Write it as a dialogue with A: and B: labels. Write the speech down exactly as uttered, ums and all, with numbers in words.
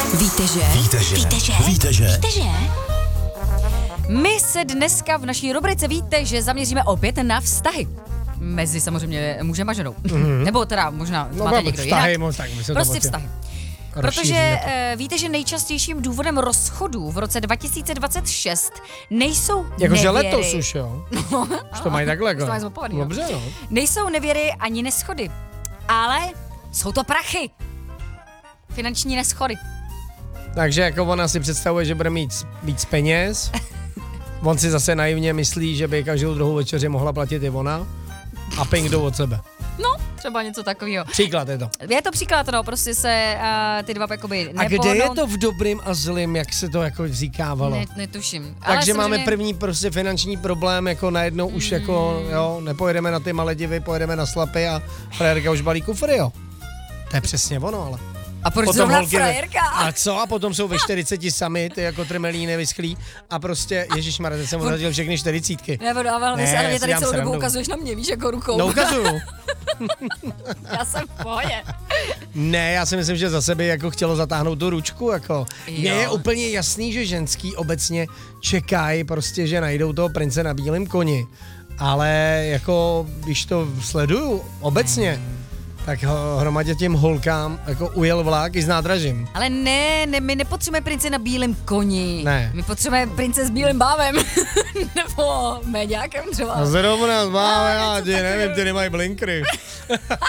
A: Víte, že?
B: Víte, že?
A: Víte, že?
B: Víte, že?
A: Víte, že?
C: My se dneska v naší rubrice Víte, že zaměříme opět na vztahy. Mezi samozřejmě mužem a ženou. Mm-hmm. Nebo teda možná
D: No,
C: máte někdo
D: vztahy,
C: jinak.
D: no, tak my se
C: Prostě
D: to
C: vztahy. Protože
D: rozšíříme
C: uh, víte, že nejčastějším důvodem rozchodů v roce dva tisíce dvacet šest nejsou
D: Jakože
C: nevěry.
D: letos už, jo? Už to mají takhle,
C: Už to mají zopovaný, jo.
D: Dobře, no.
C: Nejsou nevěry ani neschody. Ale jsou to prachy. Finanční neschody.
D: Takže jako ona si představuje, že bude mít víc peněz, on si zase naivně myslí, že by každou druhou večeři mohla platit i ona a ping jdou od sebe.
C: No, třeba něco takového.
D: Příklad je to.
C: Je to příklad, no, prostě se uh, ty dva jakoby
D: A kde
C: nepohodnou.
D: je to v dobrým a zlým, jak se to jako říkávalo?
C: Ne, netuším. Ale
D: Takže máme
C: samozřejmě-
D: první prostě finanční problém, jako najednou už jako, jo, nepojedeme na ty Maledivy, pojedeme na Slapy a frajerka už balí kufry, jo. To je přesně ono, ale.
C: A proč zrovna
D: holky ve-
C: frajerka?
D: A co? A potom jsou ve čtyřiceti sami, ty jako trmelíny vyschlý a prostě, ježišmarja, teď jsem urazil všechny čtyřicítky.
C: Nebo dával mi
D: Ne,
C: se, ale
D: já
C: mě
D: si
C: tady
D: dělám
C: celou dobu
D: srandu.
C: ukazuješ na mě, víš, jako rukou.
D: No ukazuju.
C: Já jsem v pohodě.
D: Ne, já si myslím, že za sebe jako chtělo zatáhnout tu ručku, jako. Mně je
C: Jo.
D: úplně jasný, že ženský obecně čekají prostě, že najdou toho prince na bílém koni. Ale jako, když to sleduju obecně, tak ho- hromadě těm holkám jako ujel vlak i s nádražím.
C: Ale ne, ne, my nepotřebujeme prince na bílém koni.
D: Ne.
C: My potřebujeme prince s bílým bávem. Nebo méďákem třeba.
D: A zrovna zmáme,
C: A,
D: já
C: něco
D: ti nevím,
C: takového.
D: ty nemají blinkry.